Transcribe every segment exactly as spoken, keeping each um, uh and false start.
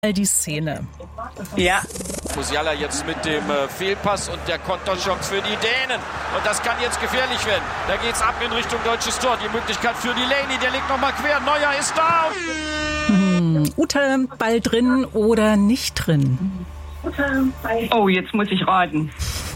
Die Szene. Ja. Musiala jetzt mit dem äh, Fehlpass und der Konterchance für die Dänen. Und das kann jetzt gefährlich werden. Da geht's ab in Richtung deutsches Tor. Die Möglichkeit für Delaney, der legt nochmal quer. Neuer ist da. Hm, Ute, Ball drin oder nicht drin? Oh, jetzt muss ich raten.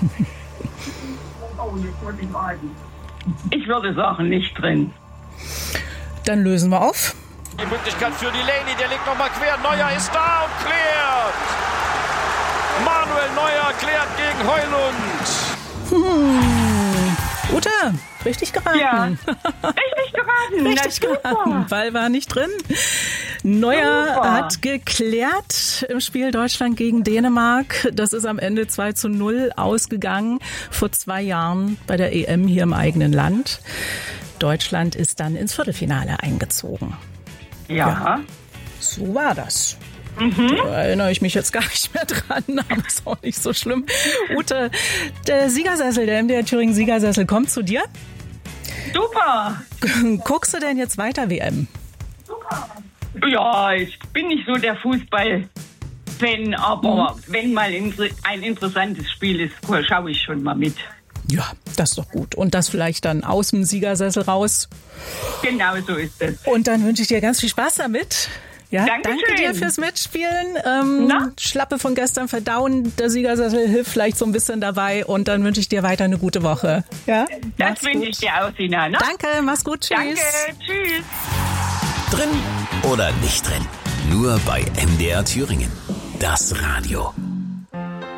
Ich würde sagen, nicht drin. Dann lösen wir auf. Die Möglichkeit für Delaney, der legt nochmal quer. Neuer ist da und klärt. Manuel Neuer klärt gegen Heulund. Hm. Ute, richtig geraten. Ja, richtig geraten. Richtig geraten. Ball war nicht drin. Neuer Super. hat geklärt im Spiel Deutschland gegen Dänemark. Das ist am Ende zwei zu null ausgegangen. Vor zwei Jahren bei der E M hier im eigenen Land. Deutschland ist dann ins Viertelfinale eingezogen. Ja. Ja, so war das. Mhm. Da erinnere ich mich jetzt gar nicht mehr dran, aber ist auch nicht so schlimm. Ute, der Siegersessel, der M D R Thüringen Siegersessel kommt zu dir. Super. Guckst du denn jetzt weiter W M? Ja, ich bin nicht so der Fußball-Fan, aber mhm. wenn mal ein interessantes Spiel ist, schaue ich schon mal mit. Ja, das ist doch gut. Und das vielleicht dann aus dem Siegersessel raus. Genau so ist es. Und dann wünsche ich dir ganz viel Spaß damit. Ja, Dankeschön. Danke dir fürs Mitspielen. Ähm, Schlappe von gestern verdauen. Der Siegersessel hilft vielleicht so ein bisschen dabei. Und dann wünsche ich dir weiter eine gute Woche. Ja? Das wünsche ich dir auch, Sina. Ne? Danke, mach's gut. Tschüss. Danke, tschüss. Drin oder nicht drin? Nur bei M D R Thüringen. Das Radio.